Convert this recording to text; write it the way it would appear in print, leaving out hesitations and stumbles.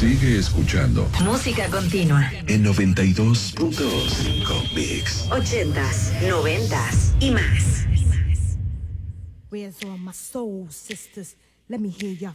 Sigue escuchando. Música continua. En 92.5 Mix. 80s, 90s y más. Where's all my soul sisters? Let me hear your